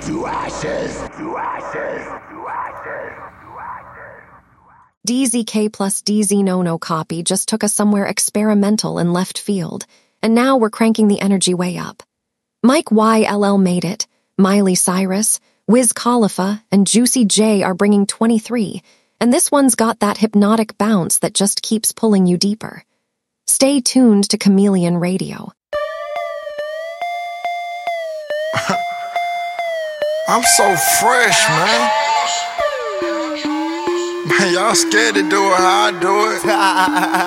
to ashes, to ashes, to ashes. DZK plus DZ No copy just took us somewhere experimental in left field, and now we're cranking the energy way up. Mike YLL made it, Miley Cyrus, Wiz Khalifa, and Juicy J are bringing 23, and this one's got that hypnotic bounce that just keeps pulling you deeper. Stay tuned to Chameleon Radio. I'm so fresh, man. Man, y'all scared to do it how I do it.